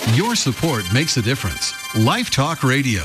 Your support makes a difference. Life Talk Radio.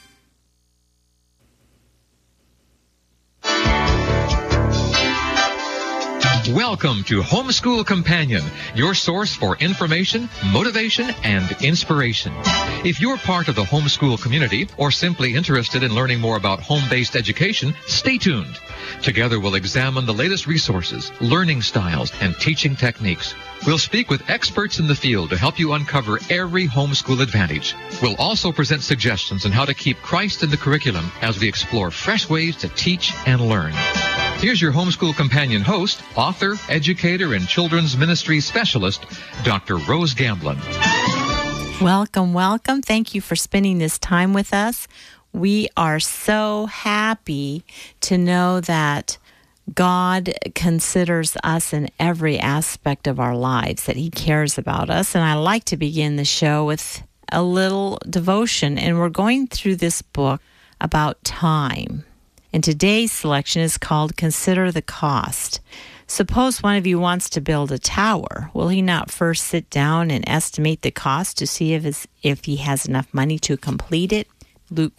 Welcome to Homeschool Companion, your source for information, motivation, and inspiration. If you're part of the homeschool community or simply interested in learning more about home-based education, stay tuned. Together we'll examine the latest resources, learning styles, and teaching techniques. We'll speak with experts in the field to help you uncover every homeschool advantage. We'll also present suggestions on how to keep Christ in the curriculum as we explore fresh ways to teach and learn. Here's your Homeschool Companion host, author, educator, and children's ministry specialist, Dr. Rose Gamblin. Welcome, welcome. Thank you for spending this time with us. We are so happy to know that God considers us in every aspect of our lives, that He cares about us. And I like to begin the show with a little devotion. And we're going through this book about time. And today's selection is called Consider the Cost. Suppose one of you wants to build a tower. Will he not first sit down and estimate the cost to see if he has enough money to complete it? Luke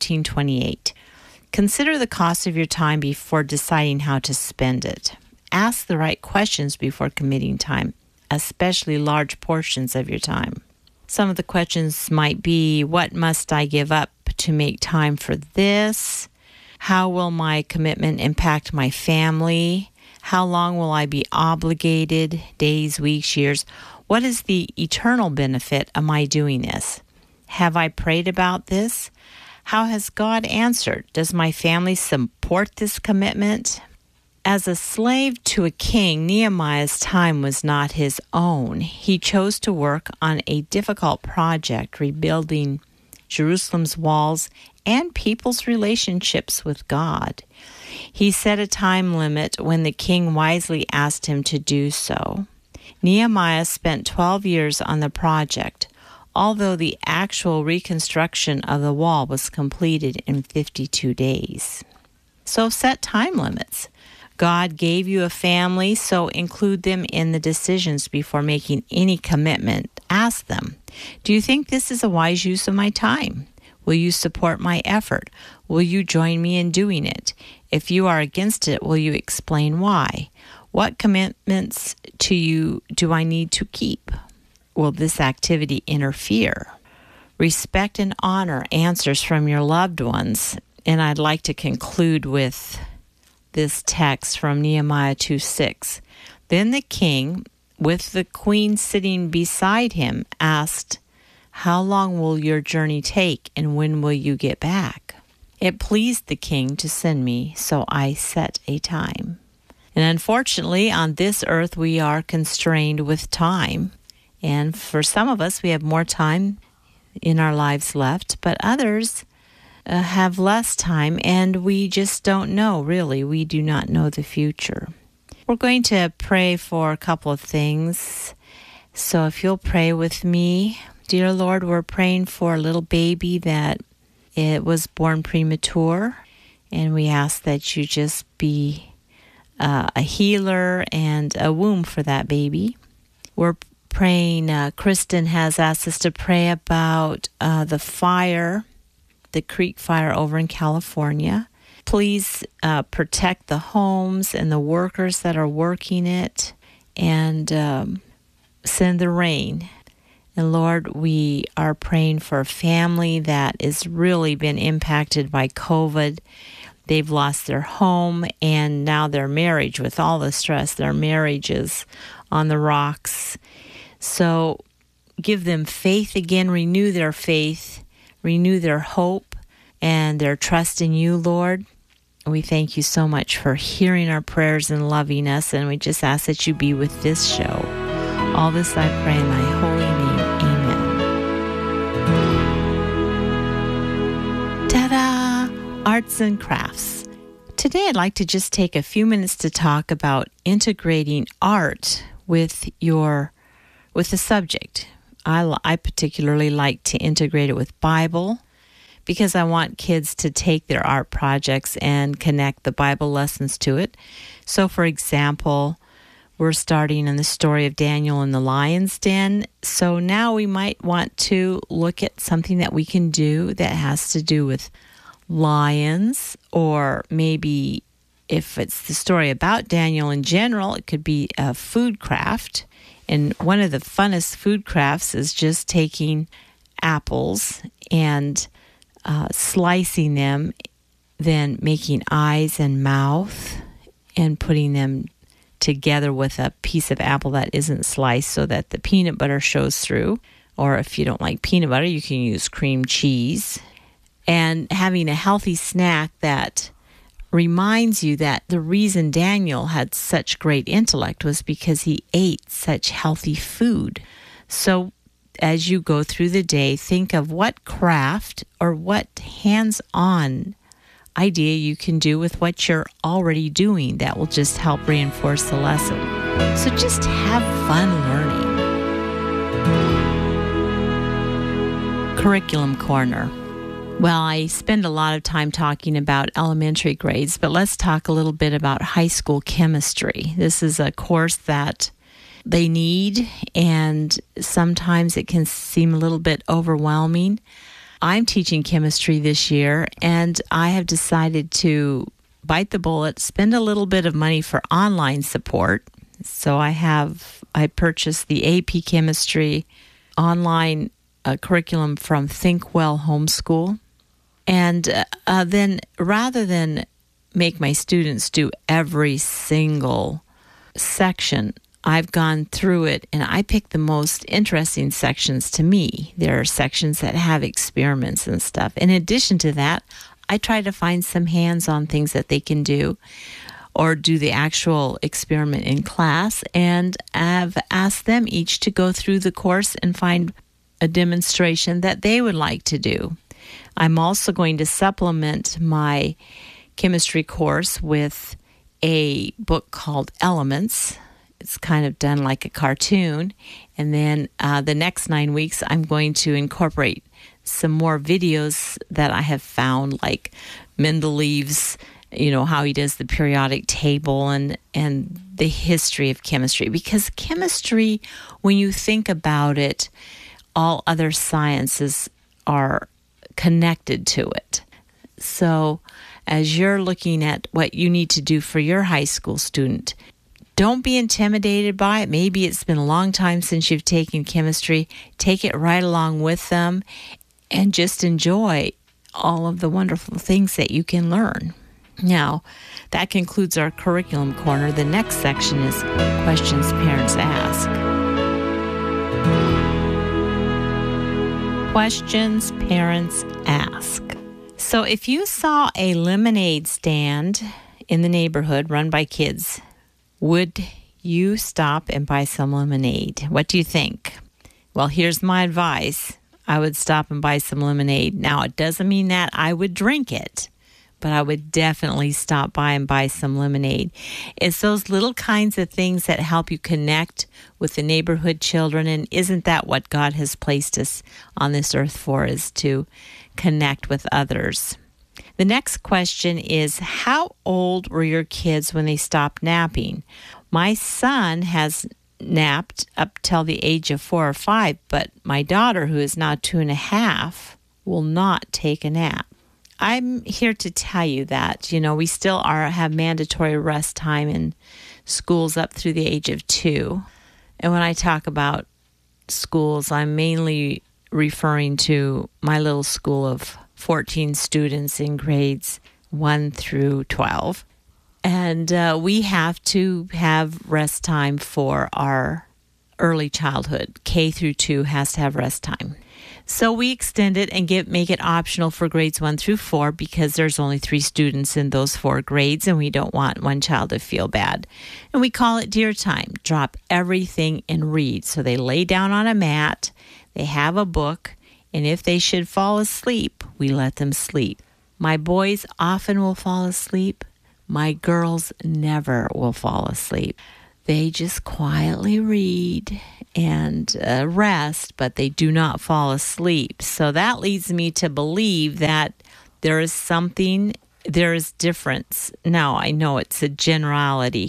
14:28. Consider the cost of your time before deciding how to spend it. Ask the right questions before committing time, especially large portions of your time. Some of the questions might be, what must I give up to make time for this? How will my commitment impact my family? How long will I be obligated? Days, weeks, years? What is the eternal benefit of my doing this? Have I prayed about this? How has God answered? Does my family support this commitment? As a slave to a king, Nehemiah's time was not his own. He chose to work on a difficult project, rebuilding Jerusalem's walls and people's relationships with God. He set a time limit when the king wisely asked him to do so. Nehemiah spent 12 years on the project, although the actual reconstruction of the wall was completed in 52 days. So set time limits. God gave you a family, so include them in the decisions before making any commitment. Ask them, do you think this is a wise use of my time? Will you support my effort? Will you join me in doing it? If you are against it, will you explain why? What commitments to you do I need to keep? Will this activity interfere? Respect and honor answers from your loved ones. And I'd like to conclude with this text from Nehemiah 2:6. Then the king, with the queen sitting beside him, asked, how long will your journey take, and when will you get back? It pleased the king to send me, so I set a time. And unfortunately, on this earth, we are constrained with time. And for some of us, we have more time in our lives left, but others have less time, and we just don't know, really. We do not know the future. We're going to pray for a couple of things. So if you'll pray with me. Dear Lord, we're praying for a little baby that it was born premature, and we ask that you just be a healer and a womb for that baby. We're praying, Kristen has asked us to pray about the fire, the creek fire over in California. Please protect the homes and the workers that are working it, and send the rain. And Lord, we are praying for a family that has really been impacted by COVID. They've lost their home and now their marriage, with all the stress, their marriage is on the rocks. So give them faith again, renew their faith, renew their hope and their trust in you, Lord. We thank you so much for hearing our prayers and loving us, and we just ask that you be with this show. All this I pray in thy holy name. Ta-da! Arts and crafts. Today I'd like to just take a few minutes to talk about integrating art with the subject. I particularly like to integrate it with Bible, because I want kids to take their art projects and connect the Bible lessons to it. So, for example, We're starting in the story of Daniel in the lion's den. So now we might want to look at something that we can do that has to do with lions, or maybe if it's the story about Daniel in general, it could be a food craft. And one of the funnest food crafts is just taking apples and slicing them, then making eyes and mouth and putting them together with a piece of apple that isn't sliced so that the peanut butter shows through. Or if you don't like peanut butter, you can use cream cheese. And having a healthy snack that reminds you that the reason Daniel had such great intellect was because he ate such healthy food. So as you go through the day, think of what craft or what hands-on idea you can do with what you're already doing that will just help reinforce the lesson. So just have fun learning. Curriculum Corner. Well, I spend a lot of time talking about elementary grades, but let's talk a little bit about high school chemistry. This is a course that they need, and sometimes it can seem a little bit overwhelming. I'm teaching chemistry this year, and I have decided to bite the bullet, spend a little bit of money for online support. So I purchased the AP Chemistry online curriculum from ThinkWell Homeschool. And then rather than make my students do every single section, I've gone through it and I picked the most interesting sections to me. There are sections that have experiments and stuff. In addition to that, I try to find some hands-on things that they can do or do the actual experiment in class. And I've asked them each to go through the course and find a demonstration that they would like to do. I'm also going to supplement my chemistry course with a book called Elements. It's kind of done like a cartoon. And then the next 9 weeks, I'm going to incorporate some more videos that I have found, like Mendeleev's, how he does the periodic table and the history of chemistry. Because chemistry, when you think about it, all other sciences are connected to it. So as you're looking at what you need to do for your high school student, don't be intimidated by it. Maybe it's been a long time since you've taken chemistry. Take it right along with them and just enjoy all of the wonderful things that you can learn. Now, that concludes our curriculum corner. The next section is questions parents ask. Questions parents ask. So if you saw a lemonade stand in the neighborhood run by kids, would you stop and buy some lemonade? What do you think? Well, here's my advice. I would stop and buy some lemonade. Now, it doesn't mean that I would drink it, but I would definitely stop by and buy some lemonade. It's those little kinds of things that help you connect with the neighborhood children. And isn't that what God has placed us on this earth for, is to connect with others? The next question is, how old were your kids when they stopped napping? My son has napped up till the age of 4 or 5, but my daughter, who is now 2.5, will not take a nap. I'm here to tell you that, we still have mandatory rest time in schools up through the age of 2. And when I talk about schools, I'm mainly referring to my little school of 14 students in grades 1 through 12. And we have to have rest time for our early childhood. K through 2 has to have rest time. So we extend it and make it optional for grades 1 through 4 because there's only 3 students in those 4 grades and we don't want one child to feel bad. And we call it dear time. Drop everything and read. So they lay down on a mat, they have a book, and if they should fall asleep, we let them sleep. My boys often will fall asleep. My girls never will fall asleep. They just quietly read and rest, but they do not fall asleep. So that leads me to believe that there is difference. Now, I know it's a generality,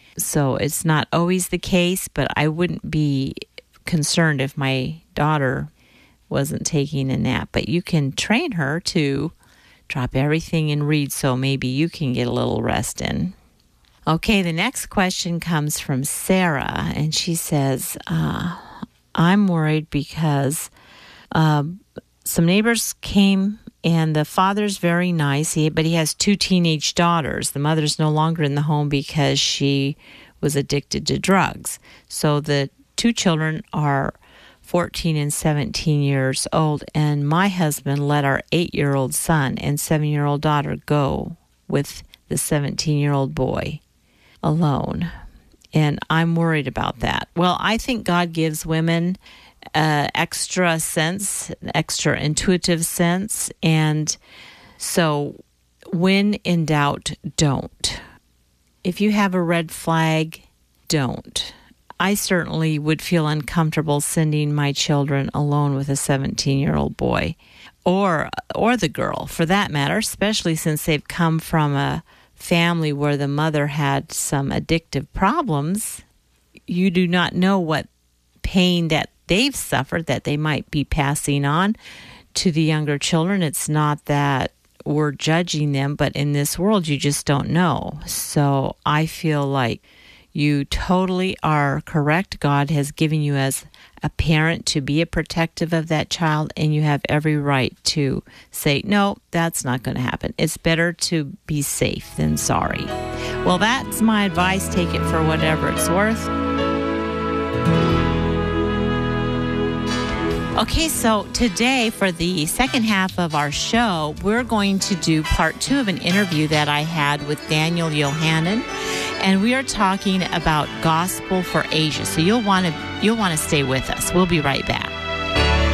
So it's not always the case, but I wouldn't be concerned if my daughter wasn't taking a nap. But you can train her to drop everything and read, so maybe you can get a little rest in. Okay, the next question comes from Sarah, and she says, I'm worried because some neighbors came, and the father's very nice, but he has 2 teenage daughters. The mother's no longer in the home because she was addicted to drugs. So the 2 children are 14 and 17 years old, and my husband let our 8-year-old son and 7-year-old daughter go with the 17-year-old boy alone. And I'm worried about that. Well, I think God gives women extra sense, extra intuitive sense. And so when in doubt, don't. If you have a red flag, don't. I certainly would feel uncomfortable sending my children alone with a 17-year-old boy or the girl for that matter, especially since they've come from a family where the mother had some addictive problems. You do not know what pain that they've suffered that they might be passing on to the younger children. It's not that we're judging them, but in this world, you just don't know. So I feel like you totally are correct. God has given you as a parent to be a protective of that child, and you have every right to say, no, that's not going to happen. It's better to be safe than sorry. Well, that's my advice. Take it for whatever it's worth. Okay, so today for the second half of our show, we're going to do part 2 of an interview that I had with Daniel Yohannan, and we are talking about gospel for Asia. So you'll want to stay with us. We'll be right back.